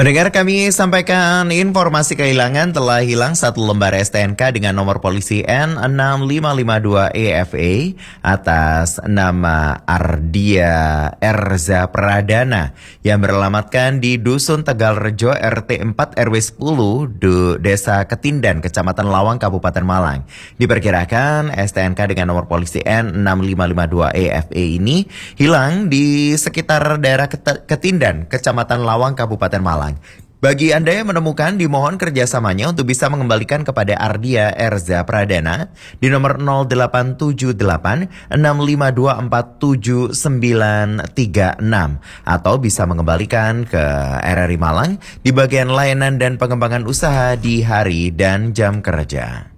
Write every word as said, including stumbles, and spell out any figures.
Pendengar, kami sampaikan informasi kehilangan. Telah hilang satu lembar S T N K dengan nomor polisi N enam lima lima dua E F A atas nama Ardia Erza Pradana yang beralamatkan di Dusun Tegalrejo R T empat R W sepuluh de Desa Ketindan, Kecamatan Lawang, Kabupaten Malang. Diperkirakan S T N K dengan nomor polisi N enam lima lima dua E F A ini hilang di sekitar daerah Ketindan, Kecamatan Lawang, Kabupaten Malang. Bagi Anda yang menemukan, dimohon kerjasamanya untuk bisa mengembalikan kepada Ardia Erza Pradana di nomor nol delapan tujuh delapan enam lima dua empat tujuh sembilan tiga enam atau bisa mengembalikan ke R R I Malang di bagian layanan dan pengembangan usaha di hari dan jam kerja.